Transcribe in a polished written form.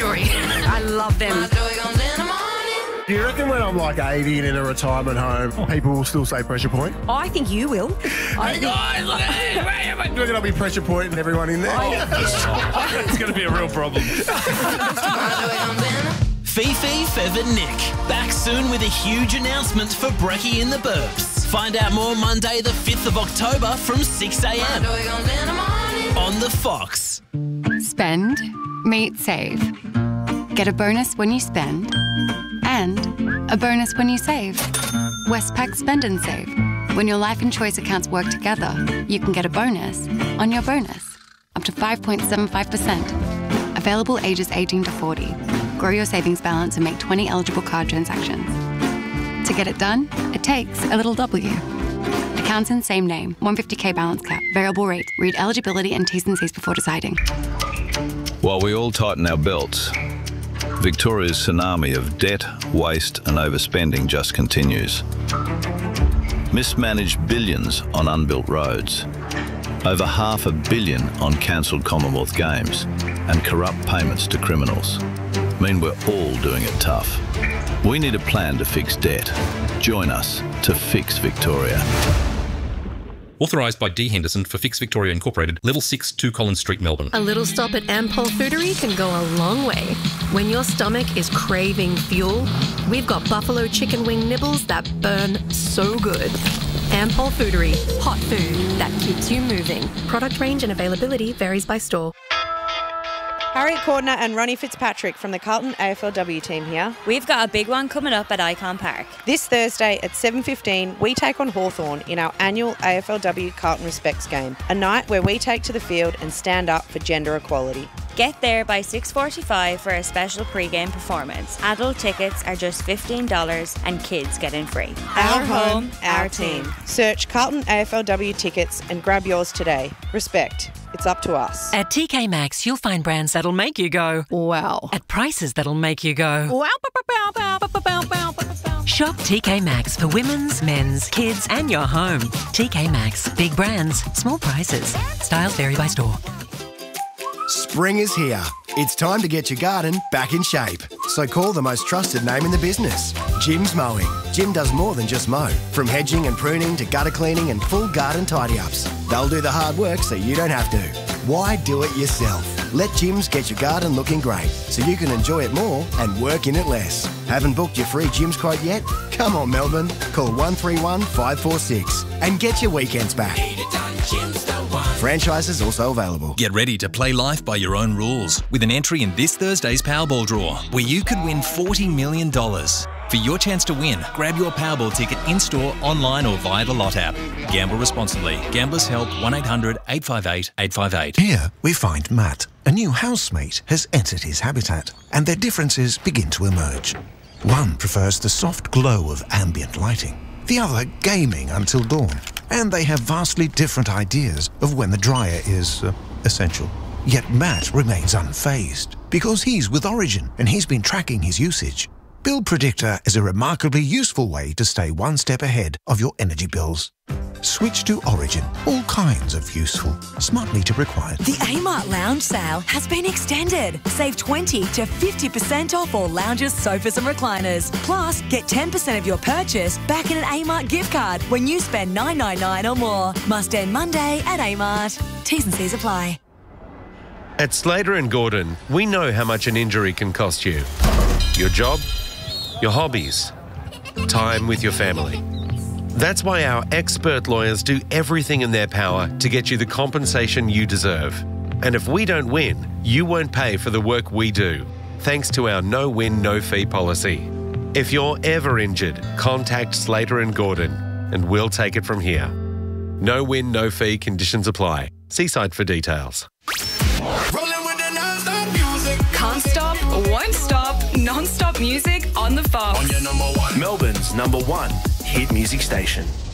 Joy. I love them. Do you reckon when I'm like 80 and in a retirement home, people will still say Pressure Point? I think you will. Hey guys, look at this! Do you reckon I'll be Pressure Pointing everyone in there? It's going to be a real problem. Fifi, Feather, Nick. Back soon with a huge announcement for Brekkie in the Burbs. Find out more Monday the 5th of October from 6 a.m. on The Fox. Spend, meet, save. Get a bonus when you spend and a bonus when you save. Westpac Spend and Save. When your life and choice accounts work together, you can get a bonus on your bonus. Up to 5.75%. Available ages 18 to 40. Grow your savings balance and make 20 eligible card transactions. To get it done, it takes a little W. Accounts in same name, 150k balance cap, variable rate. Read eligibility and T's and C's before deciding. While we all tighten our belts, Victoria's tsunami of debt, waste and overspending just continues. Mismanaged billions on unbuilt roads, over $500 million on cancelled Commonwealth Games, and corrupt payments to criminals mean we're all doing it tough. We need a plan to fix debt. Join us to fix Victoria. Authorised by D. Henderson for Fix Victoria Incorporated, Level 6, 2 Collins Street, Melbourne. A little stop at Ampol Foodery can go a long way. When your stomach is craving fuel, we've got buffalo chicken wing nibbles that burn so good. Ampol Foodery, hot food that keeps you moving. Product range and availability varies by store. Harriet Cordner and Ronnie Fitzpatrick from the Carlton AFLW team here. We've got a big one coming up at Icon Park. This Thursday at 7:15, we take on Hawthorn in our annual AFLW Carlton Respects game, a night where we take to the field and stand up for gender equality. Get there by 6:45 for a special pre-game performance. Adult tickets are just $15 and kids get in free. Our home, our team. Search Carlton AFLW tickets and grab yours today. Respect. It's up to us. At TK Maxx, you'll find brands that'll make you go, wow, at prices that'll make you go, wow. Shop TK Maxx for women's, men's, kids and your home. TK Maxx. Big brands, small prices. Styles vary by store. Spring is here. It's time to get your garden back in shape. So call the most trusted name in the business, Jim's Mowing. Jim does more than just mow. From hedging and pruning to gutter cleaning and full garden tidy-ups. They'll do the hard work so you don't have to. Why do it yourself? Let Jim's get your garden looking great so you can enjoy it more and work in it less. Haven't booked your free Jim's quote yet? Come on, Melbourne. Call 131 546 and get your weekends back. Franchises also available. Get ready to play life by your own rules with an entry in this Thursday's Powerball draw, where you could win $40 million. For your chance to win, grab your Powerball ticket in-store, online or via the Lot app. Gamble responsibly. Gamblers Help 1800 858 858. Here we find Matt. A new housemate has entered his habitat and their differences begin to emerge. One prefers the soft glow of ambient lighting, the other gaming until dawn. And they have vastly different ideas of when the dryer is essential. Yet Matt remains unfazed because he's with Origin and he's been tracking his usage. Bill Predictor is a remarkably useful way to stay one step ahead of your energy bills. Switch to Origin. All kinds of useful, smart meter required. The Amart Lounge sale has been extended. Save 20 to 50% off all lounges, sofas and recliners. Plus, get 10% of your purchase back in an Amart gift card when you spend $9.99 or more. Must end Monday at Amart. T's and C's apply. At Slater & Gordon, we know how much an injury can cost you. Your job, your hobbies, time with your family. That's why our expert lawyers do everything in their power to get you the compensation you deserve. And if we don't win, you won't pay for the work we do, thanks to our no-win, no-fee policy. If you're ever injured, contact Slater & Gordon and we'll take it from here. No-win, no-fee conditions apply. See site for details. Can't stop, won't stop, non-stop music on The Fox. On your number one. Melbourne's number one hit music station.